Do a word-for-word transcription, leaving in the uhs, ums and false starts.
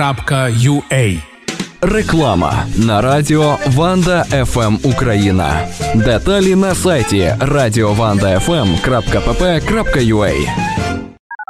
крапка ю а. Реклама на радіо Ванда еф ем Україна. Деталі на сайті радіованда еф ем крапка пі пі крапка ю а.